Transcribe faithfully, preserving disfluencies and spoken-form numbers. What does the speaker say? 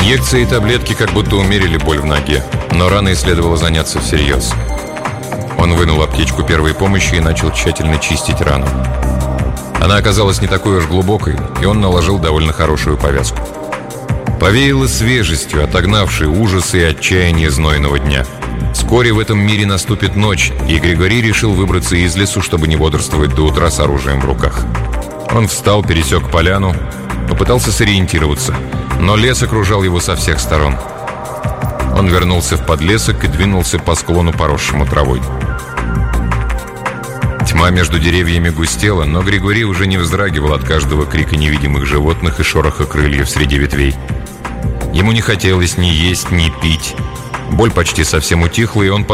Инъекции и таблетки как будто умерили боль в ноге, но раной следовало заняться всерьез. Он вынул аптечку первой помощи и начал тщательно чистить рану. Она оказалась не такой уж глубокой, и он наложил довольно хорошую повязку. Повеяло свежестью, отогнавшей ужасы и отчаяние знойного дня. Вскоре в этом мире наступит ночь, и Григорий решил выбраться из лесу, чтобы не бодрствовать до утра с оружием в руках. Он встал, пересек поляну, попытался сориентироваться, но лес окружал его со всех сторон. Он вернулся в подлесок и двинулся по склону, поросшему травой. Тьма между деревьями густела, но Григорий уже не вздрагивал от каждого крика невидимых животных и шороха крыльев среди ветвей. Ему не хотелось ни есть, ни пить. Боль почти совсем утихла, и он